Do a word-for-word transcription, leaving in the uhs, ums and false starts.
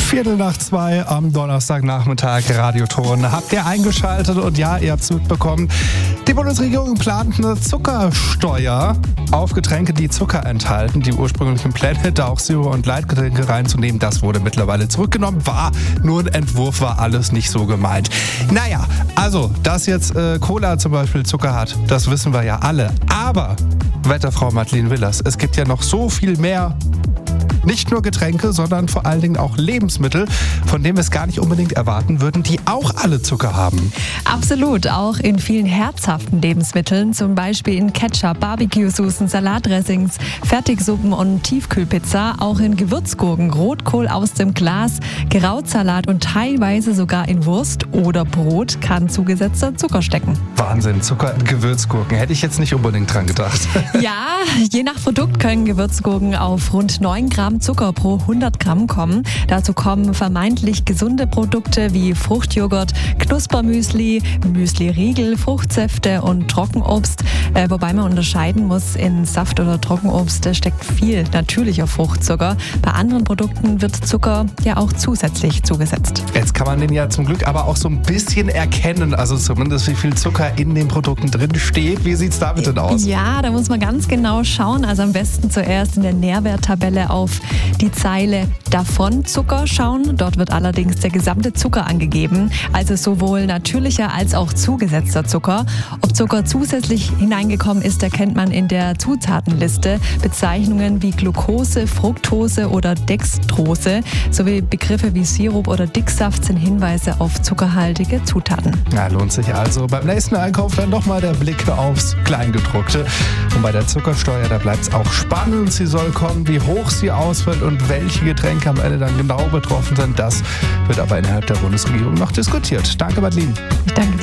Viertel nach zwei am Donnerstagnachmittag, Radioton. Habt ihr eingeschaltet und ja, ihr habt es mitbekommen. Die Bundesregierung plant eine Zuckersteuer auf Getränke, die Zucker enthalten. Die ursprünglichen Pläne, da auch Zero- und Light-Getränke reinzunehmen, das wurde mittlerweile zurückgenommen. War nur ein Entwurf, war alles nicht so gemeint. Naja, also, dass jetzt äh, Cola zum Beispiel Zucker hat, das wissen wir ja alle. Aber, Wetterfrau Madeleine Willers, es gibt ja noch so viel mehr. Nicht nur Getränke, sondern vor allen Dingen auch Lebensmittel, von denen wir es gar nicht unbedingt erwarten würden, die auch alle Zucker haben. Absolut, auch in vielen herzhaften Lebensmitteln, zum Beispiel in Ketchup, Barbecue-Soßen, Salatdressings, Fertigsuppen und Tiefkühlpizza, auch in Gewürzgurken, Rotkohl aus dem Glas, Krautsalat und teilweise sogar in Wurst oder Brot kann zugesetzter Zucker stecken. Wahnsinn, Zucker in Gewürzgurken, hätte ich jetzt nicht unbedingt dran gedacht. Ja, je nach Produkt können Gewürzgurken auf rund neun Gramm Zucker pro hundert Gramm kommen. Dazu kommen vermeintlich gesunde Produkte wie Fruchtjoghurt, Knuspermüsli, Müsli-Riegel, Fruchtsäfte und Trockenobst. Äh, wobei man unterscheiden muss, in Saft oder Trockenobst steckt viel natürlicher Fruchtzucker. Bei anderen Produkten wird Zucker ja auch zusätzlich zugesetzt. Jetzt kann man den ja zum Glück aber auch so ein bisschen erkennen, also zumindest wie viel Zucker in den Produkten drin steht. Wie sieht es damit denn aus? Ja, da muss man ganz genau schauen. Also am besten zuerst in der Nährwerttabelle auf die Zeile davon Zucker schauen. Dort wird allerdings der gesamte Zucker angegeben, also sowohl natürlicher als auch zugesetzter Zucker. Ob Zucker zusätzlich hineingekommen ist, erkennt man in der Zutatenliste. Bezeichnungen wie Glucose, Fructose oder Dextrose sowie Begriffe wie Sirup oder Dicksaft sind Hinweise auf zuckerhaltige Zutaten. Ja, lohnt sich also beim nächsten Einkauf dann nochmal der Blick aufs Kleingedruckte. Und bei der Zuckersteuer, da bleibt es auch spannend. Sie soll kommen, wie hoch sie ausfällt und welche Getränke am Ende dann genau betroffen sind. Das wird aber innerhalb der Bundesregierung noch diskutiert. Danke, Madeleine. Ich danke dir.